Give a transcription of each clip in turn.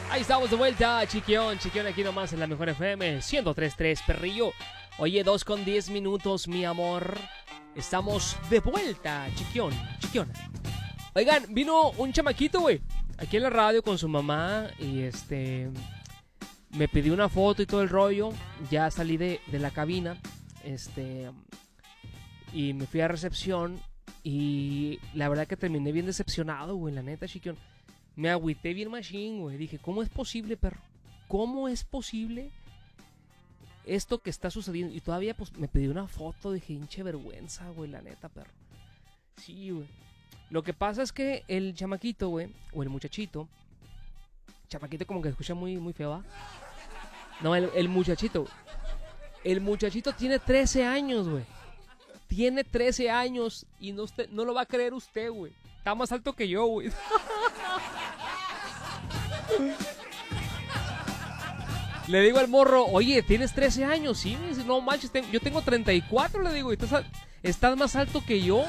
Ahí estamos de vuelta, Chiquión aquí nomás en la Mejor FM 103.3, perrillo. Oye, 2:10, mi amor. Estamos de vuelta, Chiquión. Oigan, vino un chamaquito, güey, aquí en la radio con su mamá y me pidió una foto y todo el rollo. Ya salí de la cabina, y me fui a recepción y la verdad que terminé bien decepcionado, güey, la neta, Chiquión. Me agüité bien machín, güey. Dije, ¿cómo es posible, perro? ¿Cómo es posible esto que está sucediendo? Y todavía, pues, me pidió una foto. Dije, hinche vergüenza, güey, la neta, perro. Sí, güey. Lo que pasa es que el chamaquito, güey, o el muchachito. Chamaquito como que escucha muy, muy feo, ¿va? No, el muchachito. El muchachito tiene 13 años, güey. Tiene 13 años y no lo va a creer usted, güey. Está más alto que yo, güey. Le digo al morro, oye, ¿tienes 13 años? Sí, me dice, no manches, yo tengo 34, le digo, estás más alto que yo.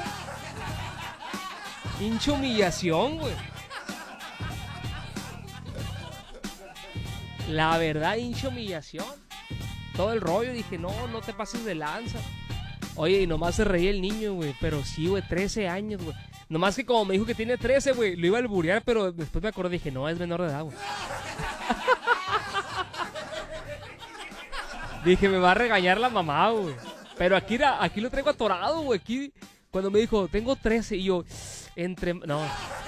Hincha humillación, güey. La verdad, hincha humillación. Todo el rollo, dije, no te pases de lanza. Oye, y nomás se reía el niño, güey, pero sí, güey, 13 años, güey. Nomás que como me dijo que tiene 13, güey, lo iba a alburear, pero después me acordé, dije, no, es menor de edad, güey. Dije, me va a regañar la mamá, güey. Pero aquí lo traigo atorado, güey. Aquí, cuando me dijo, tengo 13, y yo, no.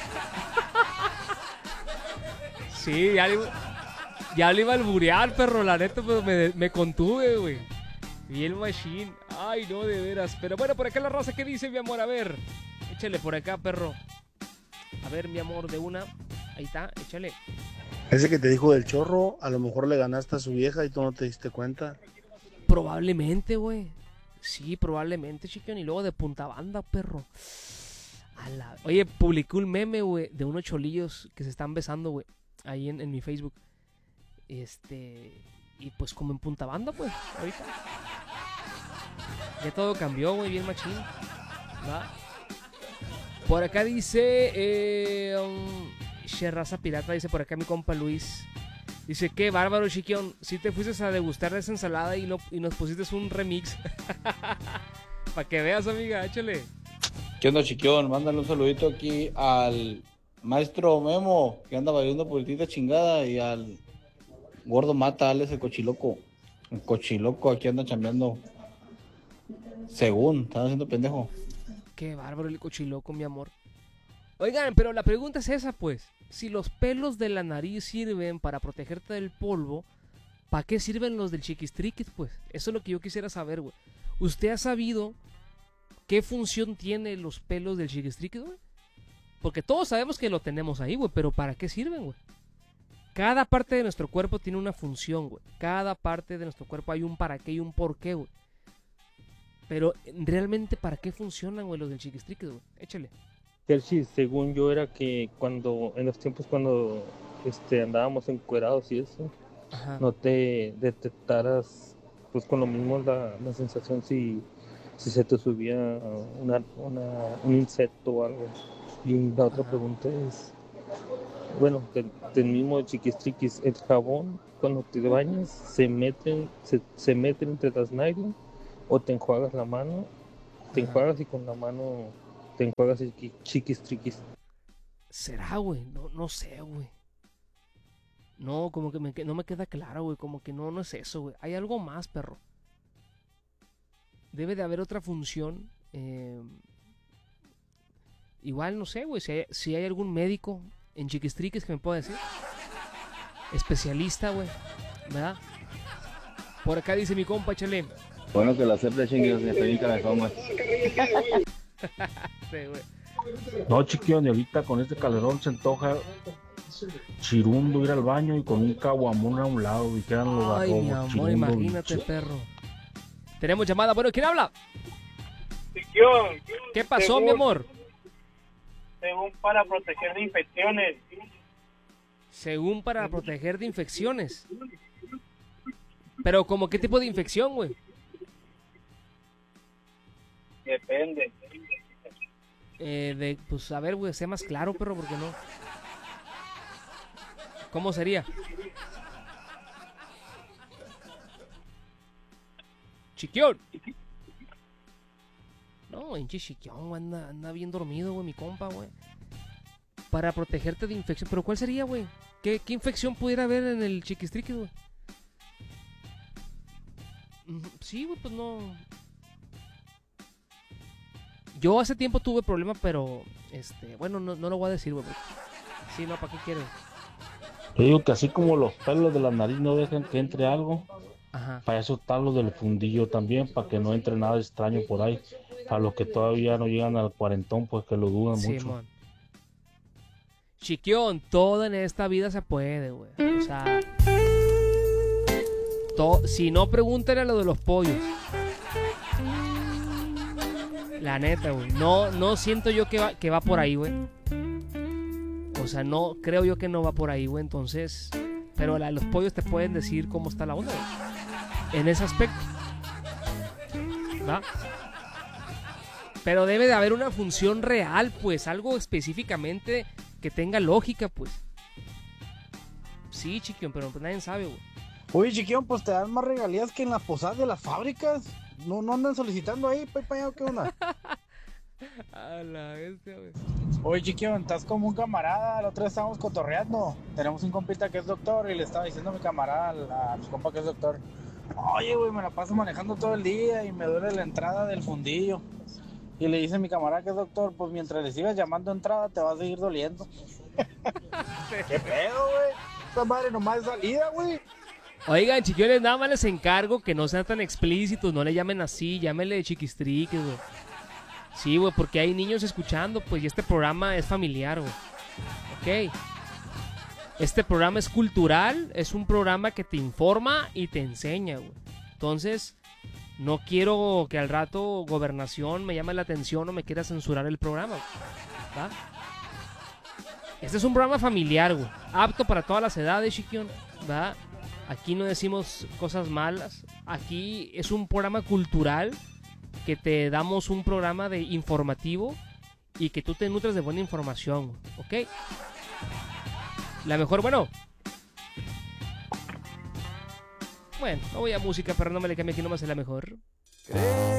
Sí, ya lo iba a alburear, perro, la neta, pero me contuve, güey. Y el machine, ay, no, de veras. Pero bueno, por acá la raza, ¿qué dice, mi amor? A ver, échale por acá, perro. A ver, mi amor, de una. Ahí está, échale. Ese que te dijo del chorro, a lo mejor le ganaste a su vieja y tú no te diste cuenta. Probablemente, güey. Sí, probablemente, chiquión. Y luego de punta banda, perro. Oye, publicé un meme, güey, de unos cholillos que se están besando, güey. Ahí en mi Facebook. Y pues como en punta banda, pues, ahorita. Ya todo cambió, güey, bien machín. ¿Va? Por acá dice... Raza Pirata, dice por acá mi compa Luis. Dice, qué bárbaro, Chiquión. Si te fuiste a degustar de esa ensalada y nos pusiste un remix. Para que veas, amiga, échale. ¿Qué onda, Chiquión? Mándale un saludito aquí al maestro Memo, que anda bailando puritita chingada, y al gordo Mata, Alex el cochiloco. El cochiloco aquí anda chambeando. Según, están haciendo pendejo. Qué bárbaro el cochiloco, mi amor. Oigan, pero la pregunta es esa, pues. Si los pelos de la nariz sirven para protegerte del polvo, ¿para qué sirven los del chiquistriquis, pues? Eso es lo que yo quisiera saber, güey. ¿Usted ha sabido qué función tienen los pelos del chiquistriquis, güey? Porque todos sabemos que lo tenemos ahí, güey, pero ¿para qué sirven, güey? Cada parte de nuestro cuerpo tiene una función, güey. Cada parte de nuestro cuerpo hay un para qué y un por qué, güey. Pero, ¿realmente para qué funcionan, güey, los del chiquistriquis, güey? Échale. Chelsea, según yo, era que en los tiempos cuando andábamos encuerados y eso, ajá, no te detectaras pues con lo mismo la sensación si se te subía un insecto o algo. Y la otra, ajá, pregunta es, bueno, del mismo chiquistriquis, el jabón cuando te bañas se meten entre las nylon, o te enjuagas la mano, te enjuagas y con la mano te enjuagas el chiquistriquis. ¿Será, güey? No sé, güey. No, como que no me queda claro, güey. Como que no es eso, güey. Hay algo más, perro. Debe de haber otra función. Igual, no sé, güey. Si hay algún médico en chiquistriquis que me pueda decir. Especialista, güey. ¿Verdad? Por acá dice mi compa, échale. Bueno, que la acepte, chingues, de pedir que me comas. Sí, güey. No, Chiquión, y ahorita con este calorón se antoja chirundo ir al baño y con un caguamón a un lado y quedan los barrobos. Ay, mi amor, imagínate, perro. Tenemos llamada. Bueno, ¿quién habla? Chiquión. ¿Qué pasó, mi amor? Según para proteger de infecciones. Según para proteger de infecciones. Pero, ¿como qué tipo de infección, güey? Depende. Pues a ver, güey, sea más claro, perro, porque no. ¿Cómo sería? Chiquión. No, hinche Chiquión, güey, anda bien dormido, güey, mi compa, güey. Para protegerte de infección. ¿Pero cuál sería, güey? ¿Qué infección pudiera haber en el chiquistriquis, güey? Sí, güey, pues no. Yo hace tiempo tuve problema, pero bueno, no lo voy a decir, güey. Sí, no, ¿para qué quieres? Yo digo que así como los pelos de la nariz no dejan que entre algo, Ajá. para eso está lo del fundillo también, para que no entre nada extraño por ahí. Para los que todavía no llegan al cuarentón, pues que lo dudan mucho. Simón. Chiquión, todo en esta vida se puede, güey. O sea, si no, pregúntale a lo de los pollos. La neta, güey. No siento yo que va por ahí, güey. O sea, no creo yo que no va por ahí, güey. Entonces, pero los pollos te pueden decir cómo está la onda, güey. En ese aspecto. ¿Va? Pero debe de haber una función real, pues. Algo específicamente que tenga lógica, pues. Sí, Chiquión, pero pues nadie sabe, güey. Oye, Chiquión, pues te dan más regalías que en las posadas de las fábricas. No andan solicitando ahí, payaso, ¿qué onda? A la bestia, güey. Oye, Chiquión, estás como un camarada. La otra vez estábamos cotorreando. Tenemos un compita que es doctor y le estaba diciendo a mi camarada, a mi compa que es doctor: oye, güey, me la paso manejando todo el día y me duele la entrada del fundillo. Y le dice a mi camarada que es doctor: pues mientras le sigas llamando entrada te va a seguir doliendo. ¿Qué pedo, güey? Esta madre nomás es salida, güey. Oigan, chiquillos, nada más les encargo que no sean tan explícitos, no le llamen así, llámenle chiquistriques, güey. Sí, güey, porque hay niños escuchando, pues, y este programa es familiar, güey. Ok. Este programa es cultural, es un programa que te informa y te enseña, güey. Entonces, no quiero que al rato Gobernación me llame la atención o me quiera censurar el programa, güey. ¿Va? Este es un programa familiar, güey. Apto para todas las edades, chiquión. ¿Va? Aquí no decimos cosas malas. Aquí es un programa cultural que te damos un programa de informativo y que tú te nutres de buena información, ¿ok? La mejor, bueno, no voy a música, pero no me le cambie aquí nomás es la mejor.